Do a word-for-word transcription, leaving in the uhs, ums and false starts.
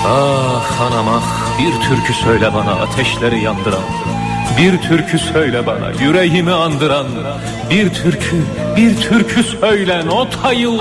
Ah anam ah, bir türkü söyle bana ateşleri yandıran. Bir türkü söyle bana yüreğimi andıran. Bir türkü, bir türkü söyle notayı